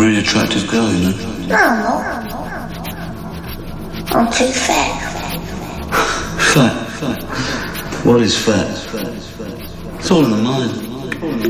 really attractive girl, you know. No, I'm not. I'm too fat. Fat? What is fat? It's all in the mind.